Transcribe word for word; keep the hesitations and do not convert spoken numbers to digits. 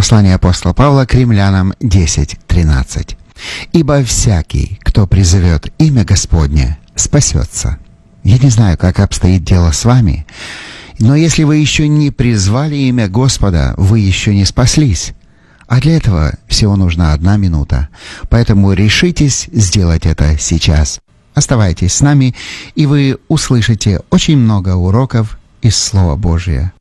Послание апостола Павла к римлянам десять тринадцать. «Ибо всякий, кто призовет имя Господне, спасется». Я не знаю, как обстоит дело с вами, но если вы еще не призвали имя Господа, вы еще не спаслись. А для этого всего нужна одна минута. Поэтому решитесь сделать это сейчас. Оставайтесь с нами, и вы услышите очень много уроков из Слова Божия.